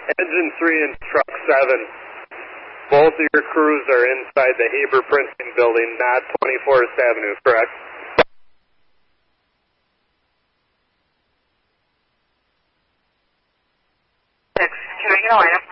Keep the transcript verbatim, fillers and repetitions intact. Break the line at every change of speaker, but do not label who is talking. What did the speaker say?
Engine three and truck seven. Both of your crews are inside the Haber Printing Building, not twenty-fourth Avenue, correct?
Six. Can I get a lineup?